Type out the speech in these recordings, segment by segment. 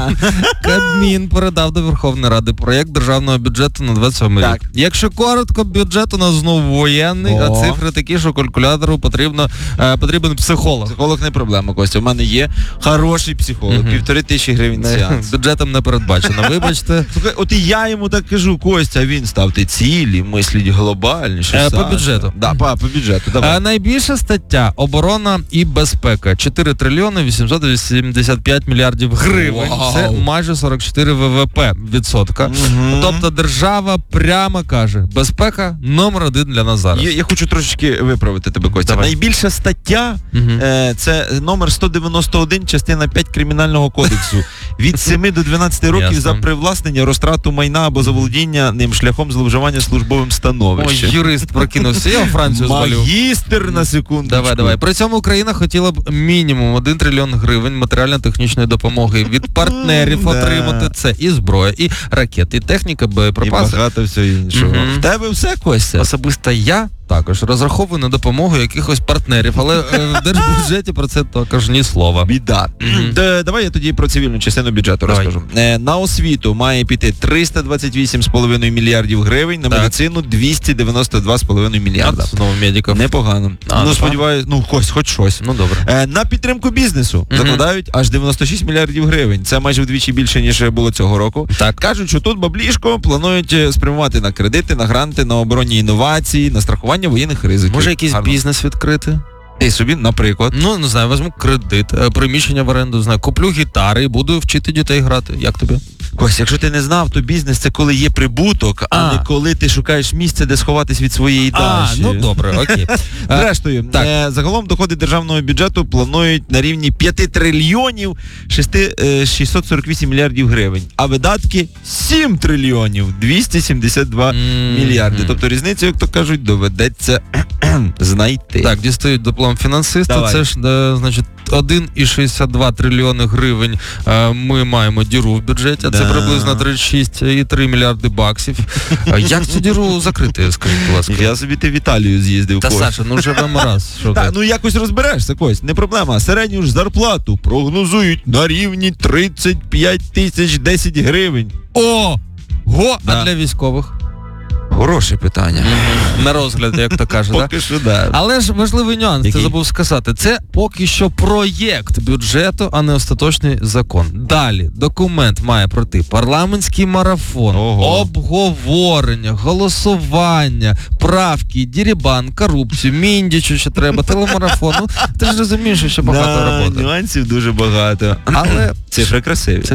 Кабмін передав до Верховної Ради проєкт державного бюджету на 27 рік. Якщо коротко, бюджет у нас знову воєнний, а цифри такі, що калькулятору потрібен психолог. Психолог не проблема, Костя. У мене є хороший психолог, 1500 гривень сеанс. Бюджетом не передбачено, вибачте. Слухай, от і я йому так кажу, Костя, а він ставте цілі, мисліть глобальніше. По бюджету. Да, по бюджету, давай. Найбільша стаття – оборона і безпека. 4 трильйони 885 мільярдів гривень. Вау. Це майже 44 ВВП відсотка. Тобто держава прямо каже, безпека номер 1 для нас зараз. Я хочу трошечки виправити тебе, Костя. Давай. Найбільша стаття це номер 191, частина 5 Кримінального кодексу. Від 7 до 12 років Ясно. за привласнення, розтрату майна або заволодіння ним шляхом зловживання службовим становищем. Ой, юрист прокинувся, я у Францію звалю. Магістр на секундочку. Давай. При цьому Україна хотіла б мінімум 1 трильйон гривень матеріально-технічної допомоги від партнерів отримати. Це і зброя, і ракети, і техніка, боєприпаси. І багато всього іншого. В тебе все, Костя? Особисто я також розраховую на допомогу якихось партнерів, але в держбюджеті про це також ні слова. Біда. Давай я тоді про цивільну частину бюджету розкажу. На освіту має піти 328,5 мільярдів гривень, на медицину 292,5 мільярда. Знову медиків. Непогано. Сподіваюсь, хоч щось. Добре. На підтримку бізнесу закладають аж 96 мільярдів гривень. Це майже вдвічі більше, ніж було цього року. Так. Кажуть, що тут баблішко планують спрямувати на кредити, на гранти, на оборонні інновації, на страхування воєнних ризиків. Може якийсь бізнес відкрити? Ти собі, наприклад. Не знаю, візьму кредит, приміщення в оренду, куплю гітари і буду вчити дітей грати. Як тобі? Кось, якщо ти не знав, то бізнес це коли є прибуток, а не коли ти шукаєш місце, де сховатись від своєї дачі. Добре, окей. Зрештою, загалом доходи державного бюджету планують на рівні 5 трильйонів 648 мільярдів гривень, а видатки 7 трильйонів 272 мільярди. Тобто різницю, як то кажуть, доведеться знайти. Так, дістають диплом фінансиста. Давай. Це ж, значить, 1,62 трильйони гривень ми маємо діру в бюджеті, а це приблизно 36,3 мільярди баксів. Як цю діру закрити, скажіть, будь ласка? Я собі в Італію з'їздив. Та, Саша, живемо раз. Якось розберешся, Кость, не проблема. Середню ж зарплату прогнозують на рівні 35 тисяч 10 гривень. А для військових? Хороше питання. На розгляд, як то кажуть. Поки що, да. Але ж важливий нюанс, ти забув сказати. Це поки що проєкт бюджету, а не остаточний закон. Далі документ має пройти парламентський марафон, обговорення, голосування, правки, дірібан, корупцію, міндічу ще треба, телемарафон. Ти ж розумієш, що ще багато роботи. Нюансів дуже багато. Але цифри красиві.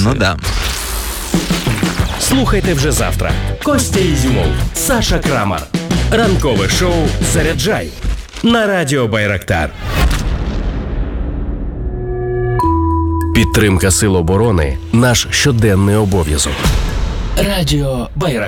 Слухайте вже завтра. Костя Ізюмов, Саша Крамар. Ранкове шоу «Заряджай» на Радіо Байрактар. Підтримка Сил оборони – наш щоденний обов'язок. Радіо Байрактар.